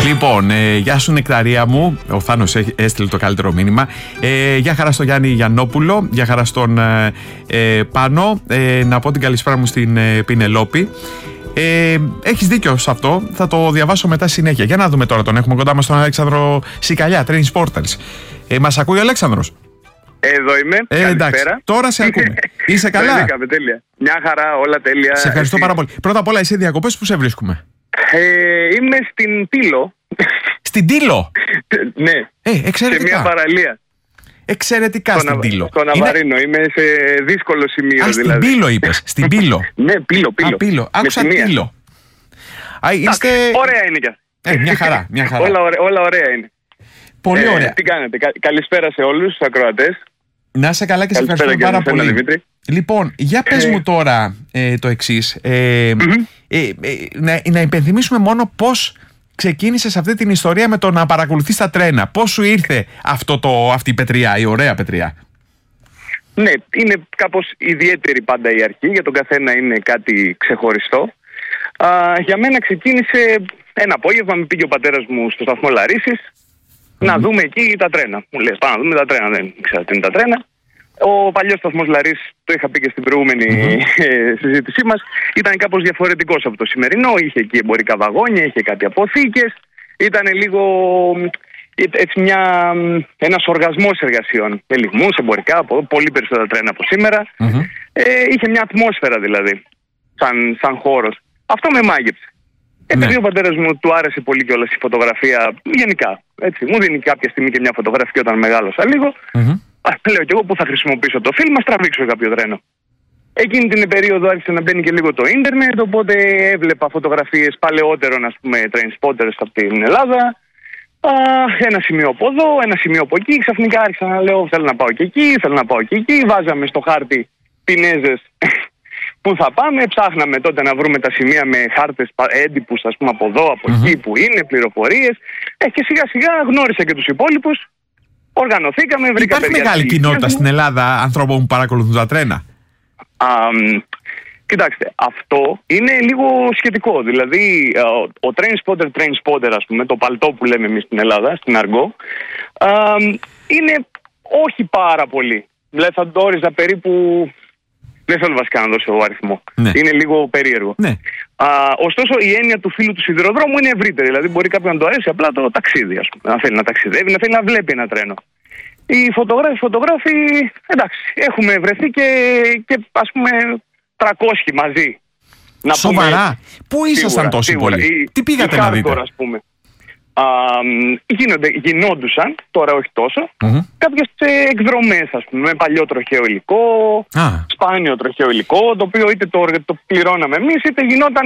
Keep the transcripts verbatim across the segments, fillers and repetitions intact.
Λοιπόν, ε, γεια σου Νεκταρία μου. Ο Θάνος έστειλε το καλύτερο μήνυμα. Ε, γεια χαρά στον Γιάννη Γιαννόπουλο. Γεια χαρά στον ε, ε, Πάνο. Ε, να πω την καλησπέρα μου στην ε, Πινελόπη. Ε, έχεις δίκιο σε αυτό. Θα το διαβάσω μετά συνέχεια. Για να δούμε τώρα. Τον έχουμε κοντά μας τον Αλέξανδρο Σικαλιά, Train Sporters. Ε, μας ακούει ο Αλέξανδρος? Εδώ είμαι. Ε, εντάξει, τώρα σε ακούμε. Είσαι καλά? Τέλεια. Μια χαρά, όλα τέλεια. Σε ευχαριστώ Εσύ? πάρα πολύ. Πρώτα απ' όλα, εσύ διακοπές που σε βρίσκουμε? Ε, είμαι στην Τήλο. Στην Τήλο? Ναι. Ε, εξαιρετικά. Σε μια παραλία. Εξαιρετικά στο στην να, Τήλο. Στο Ναβαρίνο. Είναι... είμαι σε δύσκολο σημείο. Α, δηλαδή. στην Πύλο είπες. Στην Πύλο. Ναι, Πύλο, Πύλο. Α, Πύλο. Άκουσα Τήλο. Α, είστε... Ωραία είναι κι αυτή. Ε, μια χαρά. Μια χαρά. όλα, ωραία, όλα ωραία είναι. Πολύ ωραία. Ε, τι κάνετε? Κα, καλησπέρα σε όλους τους ακροατές. Να είσαι καλά και σε ευχαριστώ πάρα πολύ. Δημήτρη. Λοιπόν, για πες ε... μου τώρα ε, το εξής. Ε, mm-hmm. ε, ε, να, να υπενθυμίσουμε μόνο πώς ξεκίνησες αυτή την ιστορία με το να παρακολουθείς τα τρένα. Πώς σου ήρθε αυτό το, αυτή η πετριά, η ωραία πετριά? Ναι, είναι κάπως ιδιαίτερη πάντα η αρχή. Για τον καθένα είναι κάτι ξεχωριστό. Α, για μένα ξεκίνησε ένα απόγευμα, με πήγε ο πατέρας μου στο σταθμό Λαρίσης mm-hmm. να δούμε εκεί τα τρένα. Μου λέει, πάμε να δούμε τα τρένα. Δεν ξέρω τι είναι τα τρένα. Ο παλιός σταθμός Λαρίσης, το είχα πει και στην προηγούμενη mm-hmm. συζήτησή μας, ήταν κάπως διαφορετικός από το σημερινό. Είχε εκεί εμπορικά βαγόνια, είχε κάτι αποθήκες. Ήταν λίγο έτσι μια, ένας οργασμός εργασιών. Με λιγμούς, εμπορικά, πολύ περισσότερα τρένα από σήμερα. Mm-hmm. Ε, είχε μια ατμόσφαιρα δηλαδή, σαν, σαν χώρος. Αυτό με μάγεψε. Επειδή ναι. ο πατέρας μου του άρεσε πολύ κιόλας η φωτογραφία, γενικά. Έτσι, μου δίνει κάποια στιγμή και μια φωτογραφία όταν μεγάλωσα λίγο. Mm-hmm. Α, λέω κι εγώ που θα χρησιμοποιήσω το φιλμ, ας τραβήξω κάποιο τρένο. Εκείνη την περίοδο άρχισε να μπαίνει και λίγο το ίντερνετ, οπότε έβλεπα φωτογραφίες παλαιότερων, ας πούμε, train spotters από την Ελλάδα. Α, ένα σημείο από εδώ, ένα σημείο από εκεί. Ξαφνικά άρχισα να λέω: θέλω να πάω και εκεί, θέλω να πάω και εκεί. Βάζαμε στο χάρτη πινέζες που θα πάμε. Ψάχναμε τότε να βρούμε τα σημεία με χάρτες έντυπους, ας πούμε, από εδώ, από mm-hmm. εκεί που είναι, πληροφορίες. Ε, και σιγά σιγά γνώρισα και τους υπόλοιπους. Οργανωθήκαμε, βρήκα Υπάρχει μεγάλη κοινότητα στην Ελλάδα ανθρώπων που παρακολουθούν τα τρένα? Α, κοιτάξτε, αυτό είναι λίγο σχετικό. Δηλαδή, ο, ο train spotter, train spotter, ας πούμε, το παλτό που λέμε εμείς στην Ελλάδα, στην αργό, α, είναι όχι πάρα πολύ. Δηλαδή, θα το όριζα περίπου... Δεν θέλω βασικά να δώσω αριθμό. Ναι. Είναι λίγο περίεργο. Ναι. Α, ωστόσο, η έννοια του φίλου του σιδηροδρόμου είναι ευρύτερη. Δηλαδή, μπορεί κάποιον να του αρέσει απλά το ταξίδι, ας πούμε. Να θέλει να ταξιδεύει, να θέλει να βλέπει ένα τρένο. Οι φωτογράφοι, φωτογράφοι, εντάξει, έχουμε βρεθεί και, και ας πούμε τριακόσιοι μαζί. Να Σοβαρά? Πούμε, πού ήσασταν τόσοι πολλοί? Η, Τι πήγατε η να δείτε? Ας πούμε. Α, γίνονται, γινόντουσαν, τώρα όχι τόσο, mm-hmm. κάποιες εκδρομές, ας πούμε, με παλιό τροχαίο υλικό, ah. σπάνιο τροχαίο υλικό, το οποίο είτε το, το πληρώναμε εμείς, είτε γινόταν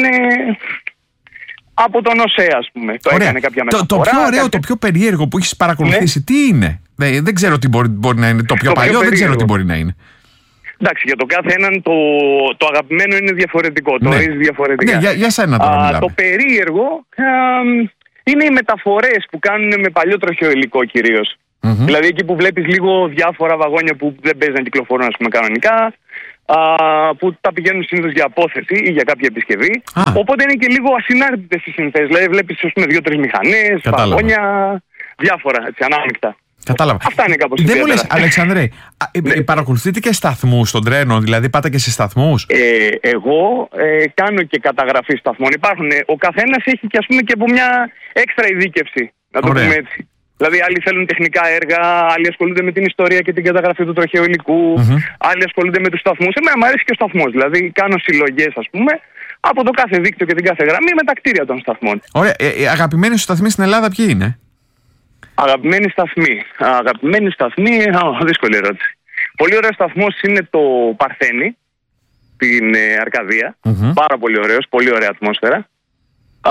από τον ΟΣΕ, ας πούμε. Το ωραία. Έκανε κάποια μεταφορά. Το, το πιο ωραίο, κάποια... το πιο περίεργο που έχεις παρακολουθήσει, ναι. τι είναι? Δεν, δεν ξέρω τι μπορεί, μπορεί να είναι. Το πιο το παλιό πιο δεν ξέρω τι μπορεί να είναι. Εντάξει, για το κάθε έναν το, το αγαπημένο είναι διαφορετικό, το ναι. ορίζει διαφορετικά. Ναι, για, για σένα τώρα μιλάμε. Το περίεργο α, είναι οι μεταφορές που κάνουν με παλιό τροχαίο υλικό κυρίως. Mm-hmm. Δηλαδή εκεί που βλέπεις λίγο διάφορα βαγόνια που δεν παίζουν να κυκλοφορούν, ας πούμε, κανονικά, α, που τα πηγαίνουν συνήθως για απόθεση ή για κάποια επισκευή. Ah. Οπότε είναι και λίγο ασυνάρτητες οι συνθέσεις. Δηλαδή βλέπεις, ας πούμε, δύο-τρεις μηχανές, βαγόνια, διάφορα, έτσι, ανάμεικτα. Κατάλαβα. Αυτά είναι κάπως. Δεν μου λες, Αλεξανδρέ, ναι. παρακολουθείτε και σταθμούς στον τρένο, δηλαδή πάτε και σε σταθμούς? Ε, εγώ ε, κάνω και καταγραφή σταθμών. Υπάρχουν, ε, ο καθένας έχει και, ας πούμε, και από μια έξτρα ειδίκευση, να το Ωραία. πούμε έτσι. Δηλαδή, άλλοι θέλουν τεχνικά έργα, άλλοι ασχολούνται με την ιστορία και την καταγραφή του τροχαίου υλικού, mm-hmm. άλλοι ασχολούνται με τους σταθμούς. Εμένα μου αρέσει και ο σταθμός. Δηλαδή, κάνω συλλογές, ας πούμε, από το κάθε δίκτυο και την κάθε γραμμή με τα κτίρια των σταθμών. Ωραία. Ε, ε, αγαπημένοι σου σταθμοί στην Ελλάδα ποιοι είναι? Αγαπημένοι σταθμοί. Αγαπημένοι σταθμοί, α, δύσκολη ερώτηση. Πολύ ωραίος σταθμός είναι το Παρθένη, την ε, Αρκαδία. Mm-hmm. Πάρα πολύ ωραίος, πολύ ωραία ατμόσφαιρα. Α,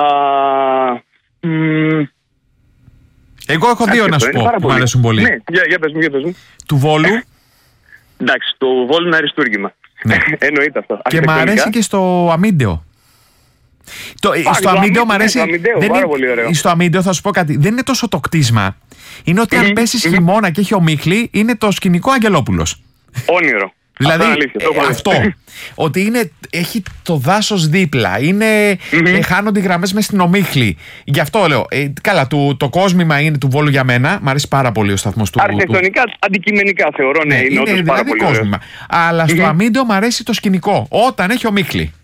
μ, Εγώ έχω δύο να σου πω που μου αρέσουν πολύ. Ναι, για, για πες μου, για πες μου. Του Βόλου. Εντάξει, το Βόλου είναι αριστούργημα. Ναι. Εννοείται αυτό. Και μ' αρέσει και στο Αμίντεο. Το, Α, στο Αμίντεο μ' αρέσει. Ναι, αμίντεο, δεν πάρα είναι, πολύ ωραίο. στο Αμίντεο θα σου πω κάτι. Δεν είναι τόσο το κτίσμα. Είναι ότι αν πέσει χειμώνα και έχει ομίχλη, είναι το σκηνικό Αγγελόπουλος. Όνειρο. Δηλαδή αυτό, αλήθεια, ε, αυτό ότι είναι, έχει το δάσος δίπλα, είναι, mm-hmm. ε, χάνονται οι γραμμές μες στην ομίχλη. Γι' αυτό λέω, ε, καλά, το, το κόσμημα είναι του Βόλου για μένα, μ' αρέσει πάρα πολύ ο σταθμός του. Αρχιτεκτονικά, του... αντικειμενικά θεωρώ, ναι, είναι, είναι όντως δηλαδή πάρα πολύ κόσμημα. Αλλά στο mm-hmm. Αμίντεο μ' αρέσει το σκηνικό, όταν έχει ομίχλη.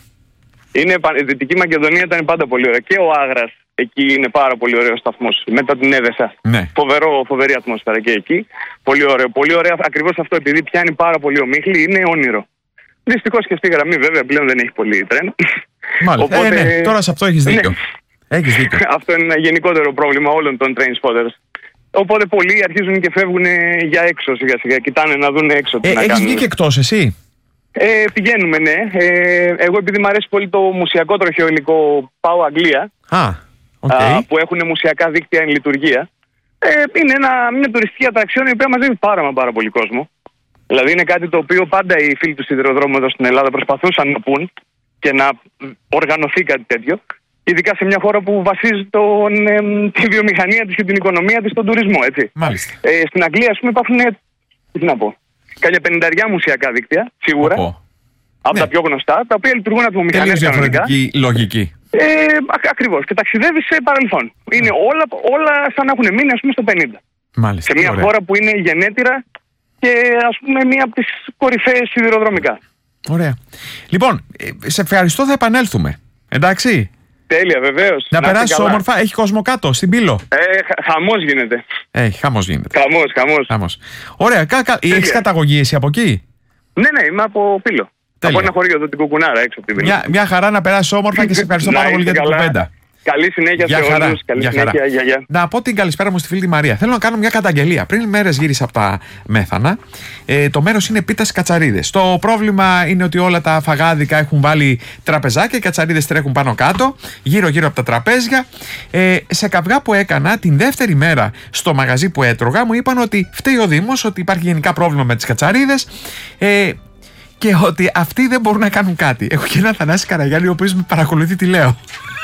Είναι, η Δυτική Μακεδονία ήταν πάντα πολύ ωραία. Και ο Άγρας εκεί είναι πάρα πολύ ωραίο σταθμός. Μετά την Έδεσα. Ναι. Φοβερό, φοβερή ατμόσφαιρα και εκεί. Πολύ ωραίο. Πολύ ωραία ακριβώς αυτό, επειδή πιάνει πάρα πολύ ομίχλη, είναι όνειρο. Δυστυχώς και στη γραμμή βέβαια πλέον δεν έχει πολύ τρένο. Μάλιστα. Οπότε... Ε, ναι. Τώρα σε αυτό έχεις δίκιο. Ναι. Έχεις δίκιο. Αυτό είναι ένα γενικότερο πρόβλημα όλων των train spotters. Οπότε πολλοί αρχίζουν και φεύγουν για έξω σιγά σιγά. Κοιτάνε να δουν έξω. Ε, έχεις βγει και εκτός εσύ? Ε, πηγαίνουμε, ναι. Ε, εγώ επειδή μου αρέσει πολύ το μουσιακό τροχαίο υλικό, πάω Αγγλία. Α, okay. α, που έχουν μουσιακά δίκτυα εν λειτουργία. Ε, είναι ένα, μια τουριστική ατραξιόν η οποία μαζεύει πάρα μα πάρα πολύ κόσμο. Δηλαδή είναι κάτι το οποίο πάντα οι φίλοι του σιδηροδρόμου εδώ στην Ελλάδα προσπαθούσαν να πούν και να οργανωθεί κάτι τέτοιο. Ειδικά σε μια χώρα που βασίζει τον, ε, τη βιομηχανία της και την οικονομία της στον τουρισμό, έτσι. Μάλιστα. Ε, στην Αγγλία, ας πούμε, υπάρχουν, τι να πω, κάποια πενηνταριά μουσιακά δίκτυα, σίγουρα. Oh. Από ναι. τα πιο γνωστά, τα οποία λειτουργούν ατμομηχανές κανονικά. Διαφορετική λογική. Ε, ακ, ακριβώς. Και ταξιδεύει σε παρελθόν. Είναι mm. όλα, όλα σαν να έχουν μείνει, ας πούμε, στο πενήντα. Μάλιστα. Σε μια ωραία. χώρα που είναι γενέτειρα και, ας πούμε, μία από τις κορυφαίες σιδηροδρομικά. Ωραία. Λοιπόν, σε ευχαριστώ, θα επανέλθουμε. Εντάξει. Τέλεια, βεβαίως. Να, να περάσεις όμορφα. Έχει κόσμο κάτω, στην Πύλο. Ε, χα, χαμός γίνεται. Έχει, χαμός γίνεται. Χαμός, χαμός. χαμός. Ωραία. Κα, κα, έχεις καταγωγή εσύ από εκεί? Ναι, ναι, είμαι από Πύλο. Τέλεια. Από ένα χωριό εδώ, την Κουκουνάρα, έξω από την Πύλο. Μια, μια χαρά, να περάσεις όμορφα και σε ευχαριστώ πάρα πολύ για την κουβέντα. Καλή συνέχεια για σε χαρά. όλους. Καλή για συνέχεια. χαρά. Για, για. Να πω την καλησπέρα μου στη φίλη τη Μαρία. Θέλω να κάνω μια καταγγελία. Πριν μέρες γύρισα από τα Μέθανα. Ε, το μέρος είναι πίτας κατσαρίδες. Το πρόβλημα είναι ότι όλα τα φαγάδικα έχουν βάλει τραπεζάκια. Οι κατσαρίδες τρέχουν πάνω κάτω, γύρω-γύρω από τα τραπέζια. Ε, σε καυγά που έκανα την δεύτερη μέρα στο μαγαζί που έτρωγα, μου είπαν ότι φταίει ο Δήμος, ότι υπάρχει γενικά πρόβλημα με τις κατσαρίδες. Ε, και ότι αυτοί δεν μπορούν να κάνουν κάτι. Έχω και ένα Θανάση Καραγιάννη, ο οποίος με παρακολουθεί τι λέω.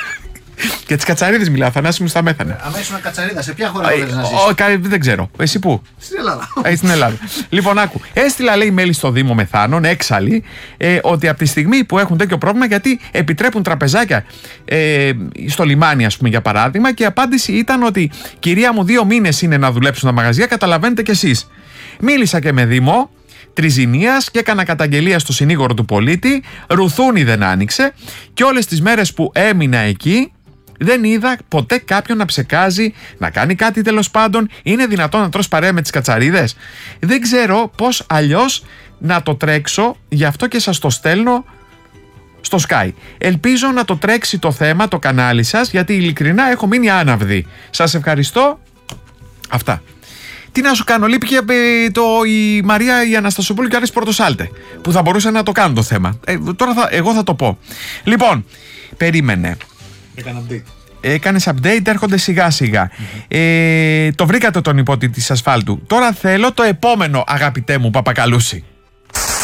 Για τις κατσαρίδες μιλάω, Θανάση μου στα Μέθανα. Αν ήσουν κατσαρίδα, σε ποια χώρα θέλεις να ζήσεις? Δεν ξέρω. Εσύ πού? Στην Ελλάδα. Ε, στην Ελλάδα. Λοιπόν, άκου. Έστειλα, λέει, mail στο Δήμο Μεθάνων, έξαλλη, ε, ότι από τη στιγμή που έχουν τέτοιο πρόβλημα, γιατί επιτρέπουν τραπεζάκια ε, στο λιμάνι, ας πούμε, για παράδειγμα, και η απάντηση ήταν ότι κυρία μου, δύο μήνες είναι να δουλέψουν τα μαγαζιά, καταλαβαίνετε κι εσείς. Μίλησα και με Δήμο Τριζηνίας και έκανα καταγγελία στο συνήγορο του πολίτη. Ρουθούνη δεν άνοιξε και όλες τις μέρες που έμεινα εκεί δεν είδα ποτέ κάποιον να ψεκάζει, να κάνει κάτι τέλος πάντων. Είναι δυνατόν να τρως παρέα με τις κατσαρίδες? Δεν ξέρω πώς αλλιώς να το τρέξω, γι' αυτό και σας το στέλνω στο Sky. Ελπίζω να το τρέξει το θέμα, το κανάλι σας, γιατί ειλικρινά έχω μείνει άναυδη. Σας ευχαριστώ. Αυτά. Τι να σου κάνω, λείπει και το, η Μαρία η Αναστασοπούλου και ο Άρης Πορτοσάλτε, που θα μπορούσε να το κάνουν το θέμα. Ε, τώρα θα, εγώ θα το πω. Λοιπόν, περίμενε. Έκανα update. Έκανες update, έρχονται σιγά σιγά. Mm-hmm. Ε, το βρήκατε τον υπότη της ασφάλτου. Τώρα θέλω το επόμενο, αγαπητέ μου Παπακαλούση.